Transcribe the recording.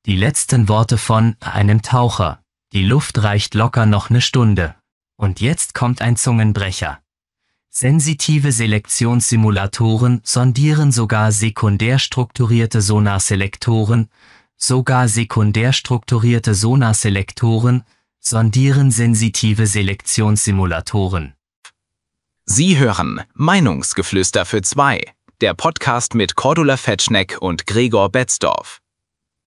Die letzten Worte von einem Taucher. Die Luft reicht locker noch eine Stunde. Und jetzt kommt ein Zungenbrecher. Sensitive Selektionssimulatoren sondieren sogar sekundär strukturierte Sonarselektoren sondieren sensitive Selektionssimulatoren. Sie hören Meinungsgeflüster für zwei, der Podcast mit Cordula Fetschneck und Gregor Betzdorf.